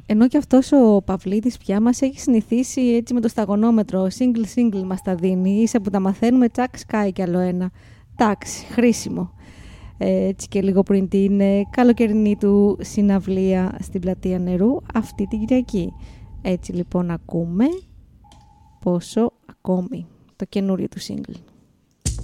Ενώ και αυτός ο Παυλίτης πια μας έχει συνηθίσει έτσι με το σταγονόμετρο, single μας τα δίνει, ίσα που τα μαθαίνουμε τσακ σκάει κι άλλο ένα. Εντάξει, χρήσιμο. Έτσι και λίγο πριν την καλοκαιρινή του συναυλία στην Πλατεία Νερού αυτή την Κυριακή. Έτσι λοιπόν ακούμε πόσο ακόμη το καινούριο του single.